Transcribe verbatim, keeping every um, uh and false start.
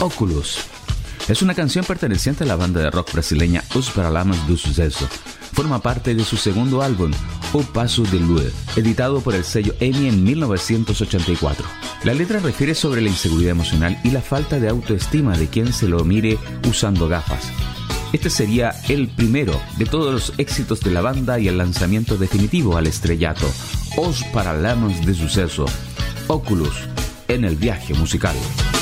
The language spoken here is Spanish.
Oculus. Es una canción perteneciente a la banda de rock brasileña Os Paralamas do Sucesso. Forma parte de su segundo álbum, O Paso de Lua, editado por el sello EMI en mil novecientos ochenta y cuatro. La letra refiere sobre la inseguridad emocional y la falta de autoestima de quien se lo mire usando gafas. Este sería el primero de todos los éxitos de la banda y el lanzamiento definitivo al estrellato. Os Paralamas do Sucesso, Oculus, en el viaje musical.